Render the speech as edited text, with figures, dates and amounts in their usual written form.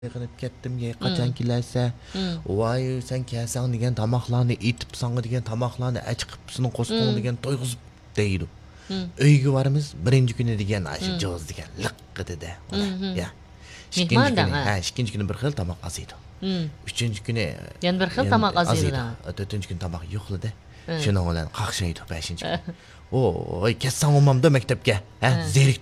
qilib ketdim, qachon kelarsa, voy sen kelsang degan tomoqlarni etib sanga degan tomoqlarni achqibsini qo'sqing degan to'yg'izib deydi. Uyga boramiz, birinchi kuni degan shu joz degan liqqida. Ya. Ikkinchi kuni bir xil tomoq aziydi. Uchinchi kuni yana bir xil tomoq aziydi. To'rtinchi kuni tomoq yo'qladi. Shuning bilan qaqshaydi 5-chi kuni. Oy, ketsang olmamda maktabga. Zerik